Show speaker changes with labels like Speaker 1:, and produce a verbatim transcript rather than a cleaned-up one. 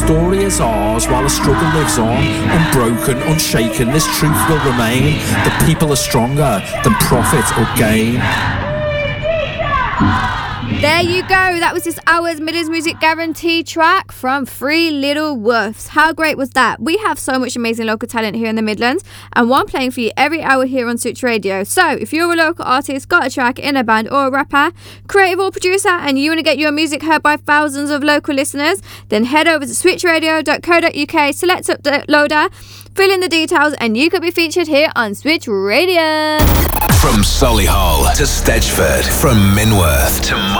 Speaker 1: story is ours while the struggle lives on. Unbroken, unshaken, this truth will remain. The people are stronger than profit or gain.
Speaker 2: There you go. That was this hour's Midlands Music Guarantee track from Three Little Wolves. How great was that? We have so much amazing local talent here in the Midlands, and one playing for you every hour here on Switch Radio. So if you're a local artist, got a track in a band or a rapper, creative or producer, and you want to get your music heard by thousands of local listeners, then head over to switch radio dot co dot uk, select Uploader, fill in the details, and you could be featured here on Switch Radio.
Speaker 3: From Solihull to Stedgeford, from Minworth to